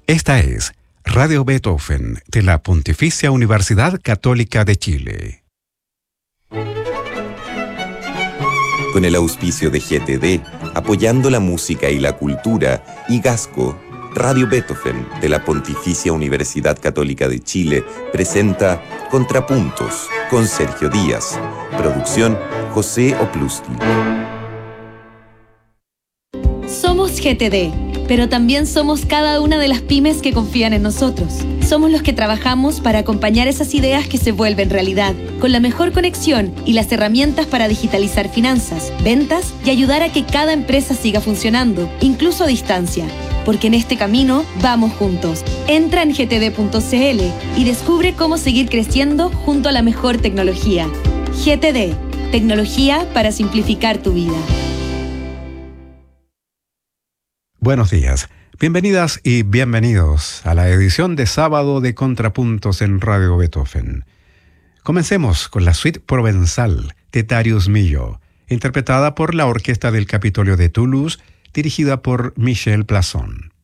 Esta es Radio Beethoven de la Pontificia Universidad Católica de Chile. Con el auspicio de GTD, apoyando la música y la cultura, y Gasco, Radio Beethoven de la Pontificia Universidad Católica de Chile presenta Contrapuntos con Sergio Díaz. Producción José Opluski. Somos GTD, pero también somos cada una de las pymes que confían en nosotros. Somos los que trabajamos para acompañar esas ideas que se vuelven realidad, con la mejor conexión y las herramientas para digitalizar finanzas, ventas y ayudar a que cada empresa siga funcionando, incluso a distancia. Porque en este camino vamos juntos. Entra en gtd.cl y descubre cómo seguir creciendo junto a la mejor tecnología. GTD, tecnología para simplificar tu vida. Buenos días, bienvenidas y bienvenidos a la edición de sábado de Contrapuntos en Radio Beethoven. Comencemos con la suite provenzal de Darius Milhaud, interpretada por la Orquesta del Capitolio de Toulouse, dirigida por Michel Plasson.